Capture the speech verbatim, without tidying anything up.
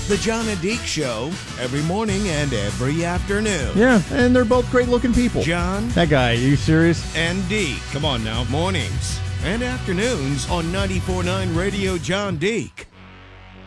The John and Deke Show, every morning and every afternoon. Yeah, and they're both great-looking people. John That guy, are you serious? and Deke. Come on now. Mornings and afternoons on ninety-four point nine Radio John Deke.